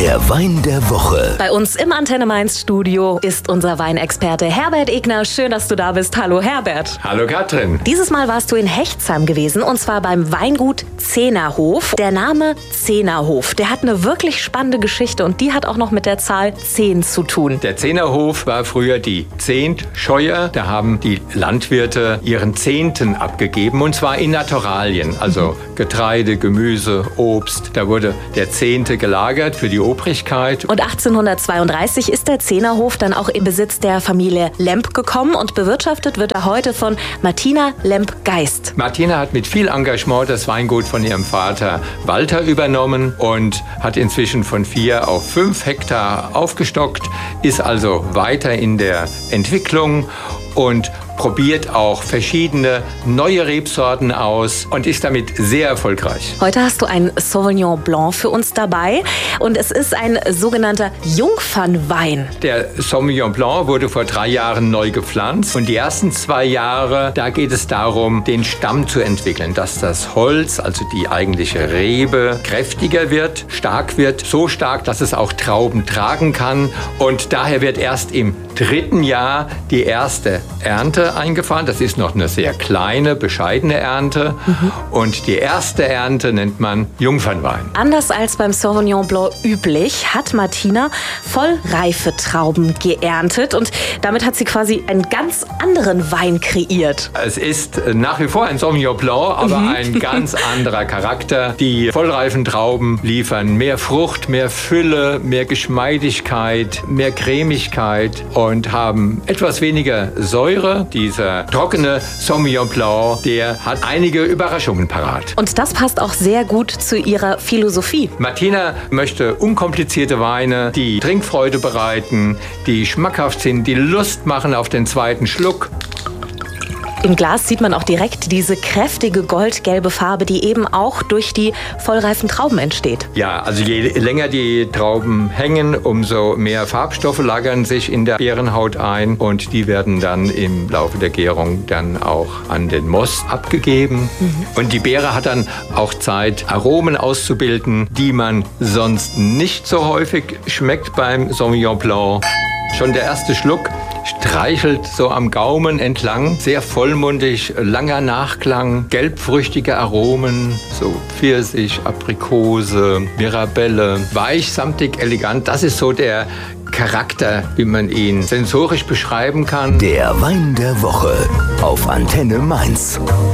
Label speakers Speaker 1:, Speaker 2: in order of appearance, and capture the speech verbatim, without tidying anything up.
Speaker 1: Der Wein der Woche.
Speaker 2: Bei uns im Antenne Mainz Studio ist unser Weinexperte Herbert Egner. Schön, dass du da bist. Hallo Herbert.
Speaker 3: Hallo Katrin.
Speaker 2: Dieses Mal warst du in Hechtsheim gewesen und zwar beim Weingut Zehnerhof. Der Name Zehnerhof, der hat eine wirklich spannende Geschichte und die hat auch noch mit der Zahl zehn zu tun.
Speaker 3: Der Zehnerhof war früher die Zehntscheuer. Da haben die Landwirte ihren Zehnten abgegeben und zwar in Naturalien, also Getreide, Gemüse, Obst. Da wurde der Zehnte gelagert für die Obrigkeit.
Speaker 2: Und achtzehnhundertzweiunddreißig ist der Zehnerhof dann auch in Besitz der Familie Lemp gekommen und bewirtschaftet wird er heute von Martina Lemp-Geist.
Speaker 3: Martina hat mit viel Engagement das Weingut von ihrem Vater Walter übernommen und hat inzwischen von vier auf fünf Hektar aufgestockt, ist also weiter in der Entwicklung und probiert auch verschiedene neue Rebsorten aus und ist damit sehr erfolgreich.
Speaker 2: Heute hast du ein Sauvignon Blanc für uns dabei und es ist ein sogenannter Jungfernwein.
Speaker 3: Der Sauvignon Blanc wurde vor drei Jahren neu gepflanzt und die ersten zwei Jahre, da geht es darum, den Stamm zu entwickeln, dass das Holz, also die eigentliche Rebe, kräftiger wird, stark wird, so stark, dass es auch Trauben tragen kann und daher wird erst im dritten Jahr die erste Ernte eingefahren. Das ist noch eine sehr kleine, bescheidene Ernte. Mhm. Und die erste Ernte nennt man Jungfernwein.
Speaker 2: Anders als beim Sauvignon Blanc üblich, hat Martina vollreife Trauben geerntet. Und damit hat sie quasi einen ganz anderen Wein kreiert.
Speaker 3: Es ist nach wie vor ein Sauvignon Blanc, aber mhm. ein ganz anderer Charakter. Die vollreifen Trauben liefern mehr Frucht, mehr Fülle, mehr Geschmeidigkeit, mehr Cremigkeit und haben etwas weniger Säure. Dieser trockene Sauvignon Blanc, der hat einige Überraschungen parat.
Speaker 2: Und das passt auch sehr gut zu ihrer Philosophie.
Speaker 3: Martina möchte unkomplizierte Weine, die Trinkfreude bereiten, die schmackhaft sind, die Lust machen auf den zweiten Schluck.
Speaker 2: Im Glas sieht man auch direkt diese kräftige goldgelbe Farbe, die eben auch durch die vollreifen Trauben entsteht.
Speaker 3: Ja, also je länger die Trauben hängen, umso mehr Farbstoffe lagern sich in der Beerenhaut ein und die werden dann im Laufe der Gärung dann auch an den Most abgegeben. Mhm. Und die Beere hat dann auch Zeit, Aromen auszubilden, die man sonst nicht so häufig schmeckt beim Sauvignon Blanc. Schon der erste Schluck streichelt so am Gaumen entlang, sehr vollmundig, langer Nachklang, gelbfrüchtige Aromen, so Pfirsich, Aprikose, Mirabelle, weich, samtig, elegant. Das ist so der Charakter, wie man ihn sensorisch beschreiben kann.
Speaker 1: Der Wein der Woche auf Antenne Mainz.